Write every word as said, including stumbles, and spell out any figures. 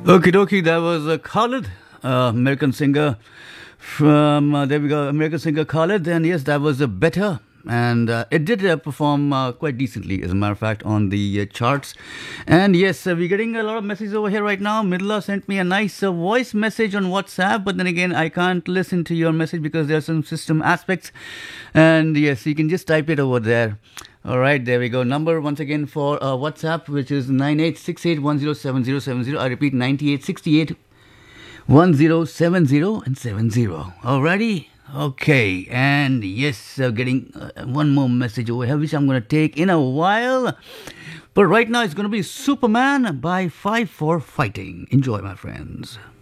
Okie dokie, that was uh, Khalid, uh, American singer from, uh, there we go, American singer Khalid. And yes, that was uh, better. And uh, it did uh, perform uh, quite decently, as a matter of fact, on the uh, charts. And yes, uh, we're getting a lot of messages over here right now. Midla sent me a nice uh, voice message on WhatsApp, but then again, I can't listen to your message because there are some system aspects. And yes, you can just type it over there. All right, there we go. Number once again for uh, WhatsApp, which is nine eight six eight one zero seven zero seven zero. I repeat, nine eight six eight one zero seven zero and seven zero. Alrighty. Okay, and yes, uh, getting uh, one more message over here, which I'm going to take in a while. But right now, it's going to be Superman by five for Fighting. Enjoy, my friends.